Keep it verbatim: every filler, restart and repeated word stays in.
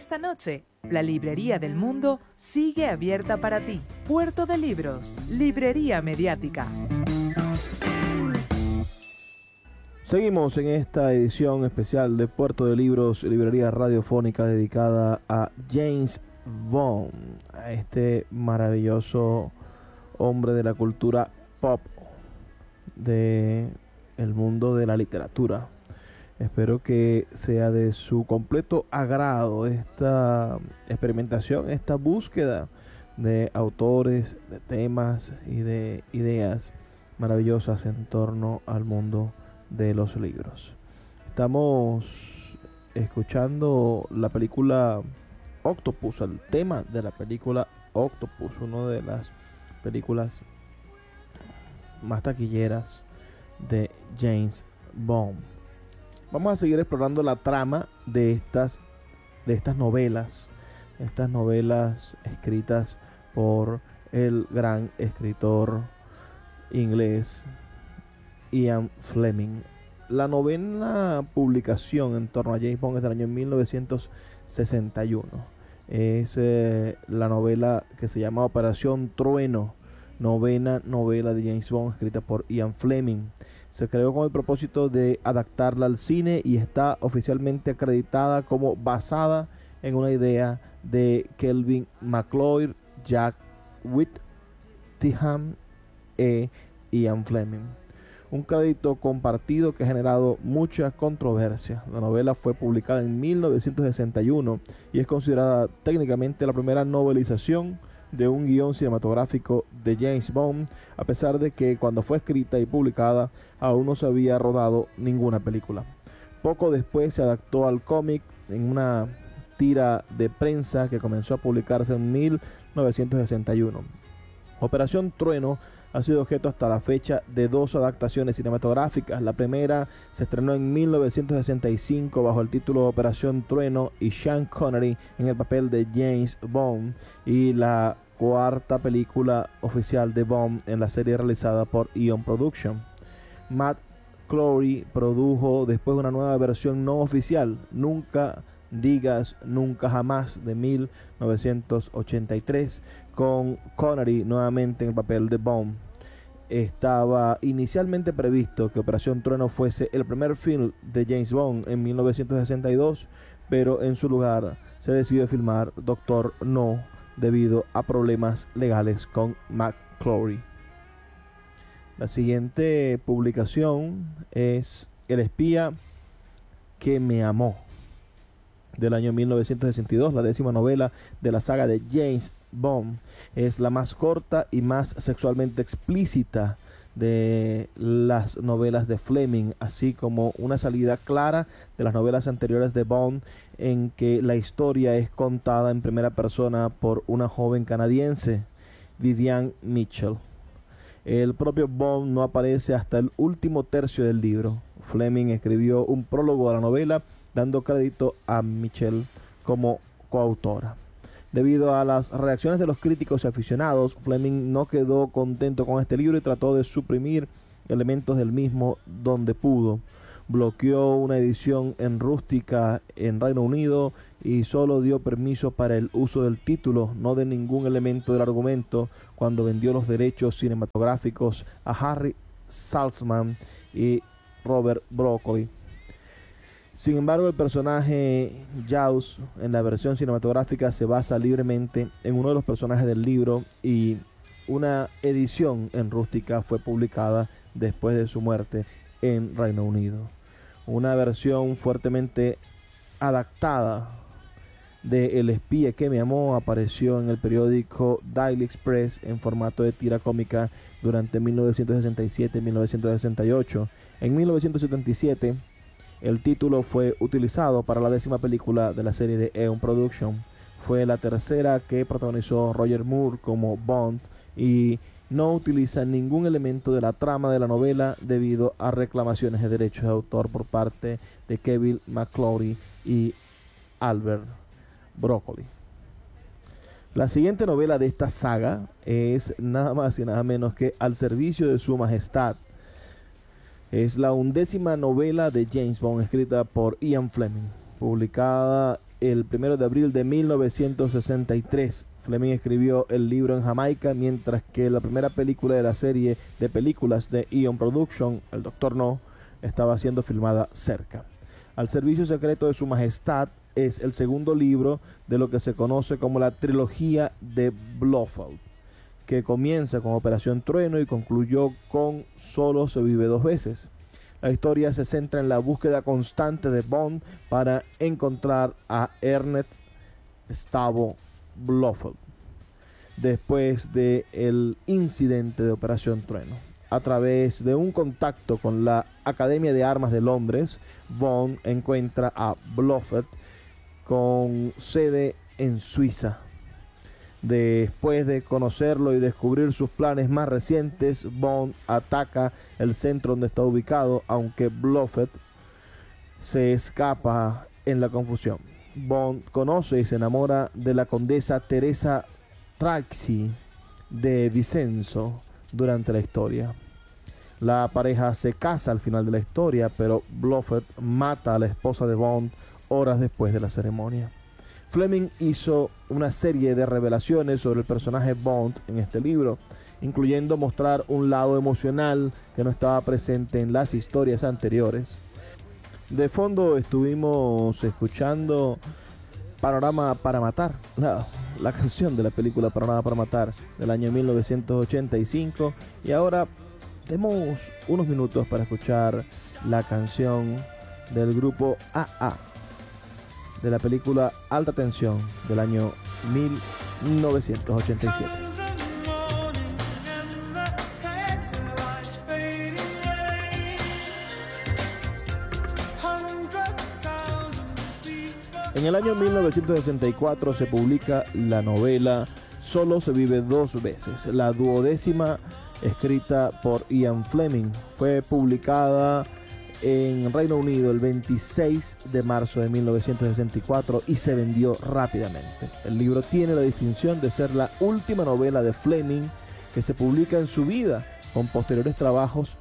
Esta noche, la Librería del Mundo sigue abierta para ti. Puerto de Libros, Librería Mediática. Seguimos en esta edición especial de Puerto de Libros, librería radiofónica dedicada a James Bond, a este maravilloso hombre de la cultura pop de el mundo de la literatura. Espero que sea de su completo agrado esta experimentación, esta búsqueda de autores, de temas y de ideas maravillosas en torno al mundo de los libros. Estamos escuchando la película Octopus, el tema de la película Octopus, una de las películas más taquilleras de James Bond. Vamos a seguir explorando la trama de estas, de estas novelas, estas novelas escritas por el gran escritor inglés Ian Fleming. La novena publicación en torno a James Bond es del año mil novecientos sesenta y uno. Es eh, la novela que se llama Operación Trueno, novena novela de James Bond escrita por Ian Fleming. Se creó con el propósito de adaptarla al cine y está oficialmente acreditada como basada en una idea de Kelvin MacLeod, Jack Whittingham e Ian Fleming. Un crédito compartido que ha generado mucha controversia. La novela fue publicada en mil novecientos sesenta y uno y es considerada técnicamente la primera novelización de un guión cinematográfico de James Bond, a pesar de que cuando fue escrita y publicada aún no se había rodado ninguna película. Poco después se adaptó al cómic en una tira de prensa que comenzó a publicarse en mil novecientos sesenta y uno. Operación Trueno ha sido objeto hasta la fecha de dos adaptaciones cinematográficas. La primera se estrenó en mil novecientos sesenta y cinco bajo el título Operación Trueno y Sean Connery en el papel de James Bond, y la cuarta película oficial de Bond en la serie realizada por Eon Production. Matt Clory produjo después una nueva versión no oficial, Nunca Digas Nunca Jamás, de mil novecientos ochenta y tres, con Connery nuevamente en el papel de Bond. Estaba inicialmente previsto que Operación Trueno fuese el primer film de James Bond en mil novecientos sesenta y dos, pero en su lugar se decidió filmar Doctor No debido a problemas legales con McClory. La siguiente publicación es El espía que me amó, del año mil novecientos sesenta y dos, la décima novela de la saga de James Bond. Es la más corta y más sexualmente explícita de las novelas de Fleming, así como una salida clara de las novelas anteriores de Bond, en que la historia es contada en primera persona por una joven canadiense, Vivian Mitchell. El propio Bond no aparece hasta el último tercio del libro. Fleming escribió un prólogo a la novela, dando crédito a Mitchell como coautora. Debido a las reacciones de los críticos y aficionados, Fleming no quedó contento con este libro y trató de suprimir elementos del mismo donde pudo. Bloqueó una edición en rústica en Reino Unido y solo dio permiso para el uso del título, no de ningún elemento del argumento, cuando vendió los derechos cinematográficos a Harry Saltzman y Robert Broccoli. Sin embargo, el personaje Jaws en la versión cinematográfica se basa libremente en uno de los personajes del libro, y una edición en rústica fue publicada después de su muerte en Reino Unido. Una versión fuertemente adaptada de El espía que me amó apareció en el periódico Daily Express en formato de tira cómica durante mil novecientos sesenta y siete y mil novecientos sesenta y ocho. En mil novecientos setenta y siete, el título fue utilizado para la décima película de la serie de Eon Production. Fue la tercera que protagonizó Roger Moore como Bond y no utiliza ningún elemento de la trama de la novela debido a reclamaciones de derechos de autor por parte de Kevin McClory y Albert Broccoli. La siguiente novela de esta saga es nada más y nada menos que Al servicio de su majestad. Es la undécima novela de James Bond escrita por Ian Fleming, publicada el primero de abril de mil novecientos sesenta y tres. Fleming escribió el libro en Jamaica, mientras que la primera película de la serie de películas de Eon Production, El Doctor No, estaba siendo filmada cerca. Al servicio secreto de su majestad es el segundo libro de lo que se conoce como la trilogía de Blofeld, que comienza con Operación Trueno y concluyó con Solo se vive dos veces. La historia se centra en la búsqueda constante de Bond para encontrar a Ernest Stavro Blofeld después del incidente de Operación Trueno. A través de un contacto con la Academia de Armas de Londres, Bond encuentra a Blofeld con sede en Suiza. Después de conocerlo y descubrir sus planes más recientes, Bond ataca el centro donde está ubicado, aunque Blofeld se escapa en la confusión. Bond conoce y se enamora de la condesa Teresa Tracy de Vicenzo durante la historia. La pareja se casa al final de la historia, pero Blofeld mata a la esposa de Bond horas después de la ceremonia. Fleming hizo una serie de revelaciones sobre el personaje Bond en este libro, incluyendo mostrar un lado emocional que no estaba presente en las historias anteriores. De fondo estuvimos escuchando Panorama para Matar, la, la canción de la película Panorama para Matar del año mil novecientos ochenta y cinco, y ahora tenemos unos minutos para escuchar la canción del grupo A A de la película Alta Tensión del año mil novecientos ochenta y siete. En el año mil novecientos sesenta y cuatro se publica la novela Solo se vive dos veces, la duodécima escrita por Ian Fleming. Fue publicada en Reino Unido el veintiséis de marzo de mil novecientos sesenta y cuatro y se vendió rápidamente. El libro tiene la distinción de ser la última novela de Fleming que se publica en su vida, con posteriores trabajos